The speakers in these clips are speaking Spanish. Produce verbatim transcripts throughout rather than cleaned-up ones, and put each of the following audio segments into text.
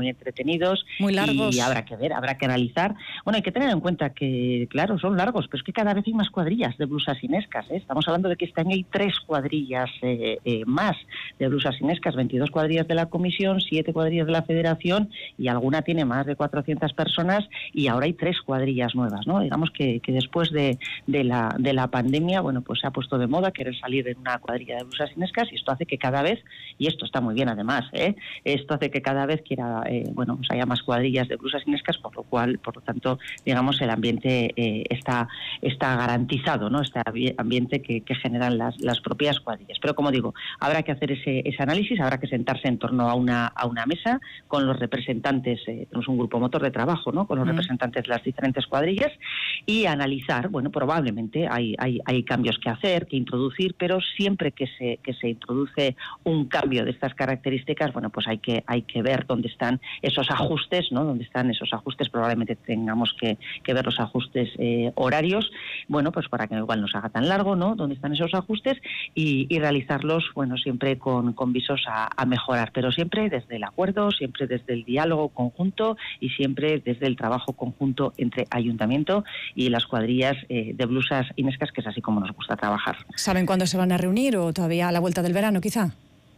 muy entretenidos. Muy largos. Y habrá que ver, habrá que analizar. Bueno, hay que tener en cuenta que, claro, son largos, pero es que cada vez hay más cuadrillas de blusas inescas, ¿eh? Estamos hablando de que este año hay tres cuadrillas eh, eh, más de blusas inescas, veintidós cuadrillas de la Comisión, siete cuadrillas de la Federación y alguna tiene más de cuatrocientas personas y ahora hay tres cuadrillas nuevas, ¿no? Digamos que, que después de, de, la, de la pandemia, bueno, pues se ha puesto de moda querer salir en una cuadrilla de blusas inescas y esto hace que cada vez, y esto está muy bien además, ¿eh? Esto hace que cada vez quiera, eh, bueno, pues haya más cuadrillas de blusas inescas, por lo cual, por lo tanto, digamos, el ambiente eh, está, está garantizado, ¿no? Este ambiente que, que generan las, las propias cuadrillas. Pero como digo, habrá que hacer ese, ese análisis, habrá que sentarse en torno a una, a una mesa con los representantes, eh, tenemos un grupo motor de trabajo, ¿no? Con los mm. representantes de las diferentes cuadrillas y analizar, bueno, probablemente hay, hay, hay cambios que hacer, que introducir, pero siempre que se, que se introduce un cambio de estas características, bueno, pues hay que, hay que ver dónde están esos ajustes, ¿no? Dónde están esos ajustes, probablemente tengamos que, que ver los ajustes eh, horarios, bueno, pues para que igual no se haga tan largo, ¿no? Dónde están esos ajustes y, y realizarlos, bueno, siempre con, con visos a, a mejorar, pero siempre desde el acuerdo, siempre desde el diálogo conjunto y siempre desde el trabajo conjunto entre ayuntamiento y las cuadrillas eh, de blusas inescas, que es así como nos gusta trabajar. ¿Saben cuándo se van a reunir o todavía a la vuelta del verano, quizá?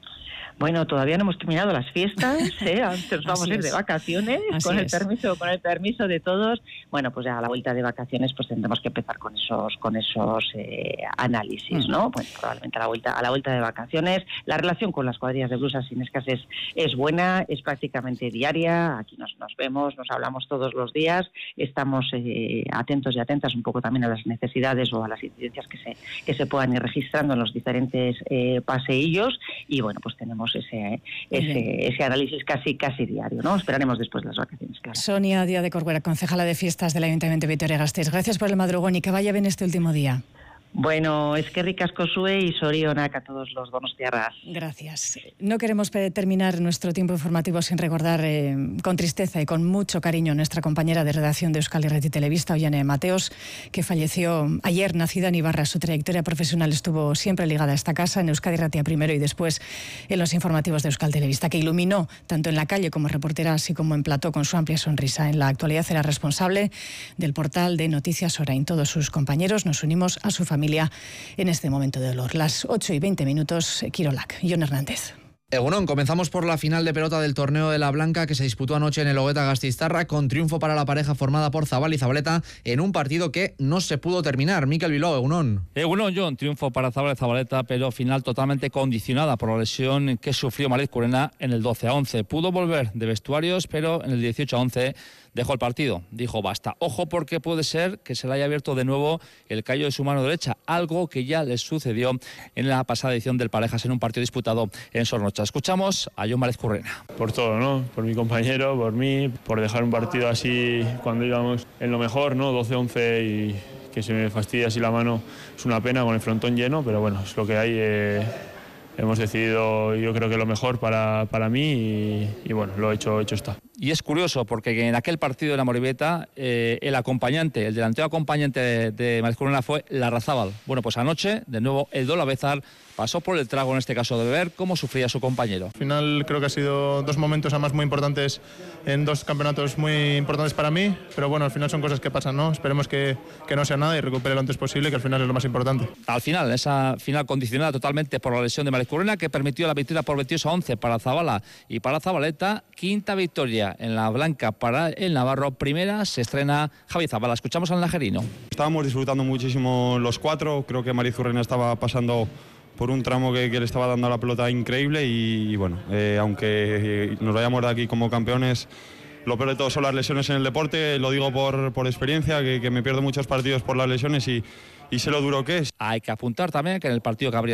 Bueno, todavía no hemos terminado las fiestas, ¿eh? Antes nos vamos a ir de vacaciones, Así con el es. permiso, con el permiso de todos. Bueno, pues ya a la vuelta de vacaciones pues tendremos que empezar con esos, con esos eh, análisis, ¿no? Pues probablemente a la vuelta, a la vuelta de vacaciones. La relación con las cuadrillas de blusas inescas es, es buena, es prácticamente diaria. Aquí nos, nos vemos, nos hablamos todos los días, estamos eh, atentos y atentas un poco también a las necesidades o a las incidencias que se, que se puedan ir registrando en los diferentes eh, paseillos y bueno, pues tenemos ese ese, ese análisis casi casi diario, ¿no? Esperaremos después de las vacaciones, claro. Sonia Díaz de Corcuera, concejala de fiestas del Ayuntamiento de Vitoria-Gasteiz. Gracias por el madrugón y que vaya bien este último día. Bueno, es que ricasco sue y sorionak a todos los donostiarras. Gracias. No queremos terminar nuestro tiempo informativo sin recordar eh, con tristeza y con mucho cariño a nuestra compañera de redacción de Euskal Irrati Telebista, Ollane Mateos, que falleció ayer, nacida en Ibarra. Su trayectoria profesional estuvo siempre ligada a esta casa, en Euskadi Irratia primero y después en los informativos de Euskal Telebista, que iluminó tanto en la calle como reportera, así como en plató con su amplia sonrisa. En la actualidad era responsable del portal de Noticias Orain. Todos sus compañeros nos unimos a su familia en este momento de dolor. Las ocho y veinte minutos, Kirolak. Jon Hernández. Egunon, comenzamos por la final de pelota del torneo de la Blanca que se disputó anoche en el Ogueta Gasteiztarra con triunfo para la pareja formada por Zabal y Zabaleta en un partido que no se pudo terminar. Mikel Bilbao, Egunon. Egunon, Jon, triunfo para Zabal y Zabaleta, pero final totalmente condicionada por la lesión que sufrió Mariz Curena en el doce a once. Pudo volver de vestuarios, pero en el dieciocho a once dejó el partido. Dijo basta. Ojo, porque puede ser que se le haya abierto de nuevo el callo de su mano derecha, algo que ya les sucedió en la pasada edición del Parejas en un partido disputado en Sornocha. Escuchamos a Jon Mariz Curena. Por todo, ¿no? Por mi compañero, por mí, por dejar un partido así cuando íbamos en lo mejor, ¿no? doce a once y que se me fastidie así la mano es una pena con el frontón lleno, pero bueno, es lo que hay. Eh, hemos decidido, yo creo que lo mejor para, para mí y, y bueno, lo hecho, hecho está. Y es curioso porque en aquel partido de la Moribeta eh, el acompañante, el delantero acompañante de, de Mariz Curena fue Larrazábal. Bueno, pues anoche, de nuevo, el Dola Bezar pasó por el trago, en este caso, de ver cómo sufría su compañero. Al final creo que ha sido dos momentos además muy importantes en dos campeonatos muy importantes para mí, pero bueno, al final son cosas que pasan, ¿no? Esperemos que, que no sea nada y recupere lo antes posible, que al final es lo más importante. Al final, esa final condicionada totalmente por la lesión de Mariz Curena, que permitió la victoria por veintiocho a once para Zabala y para Zabaleta, quinta victoria en la Blanca para el Navarro, primera se estrena Javi Zabala. Escuchamos al najerino. Estábamos disfrutando muchísimo los cuatro, creo que Mariz Curena estaba pasando por un tramo que, que le estaba dando a la pelota increíble y, y bueno, eh, aunque nos vayamos de aquí como campeones, lo peor de todo son las lesiones en el deporte, lo digo por, por experiencia, que, que me pierdo muchos partidos por las lesiones y, y sé lo duro que es. Hay que apuntar también que en el partido que habría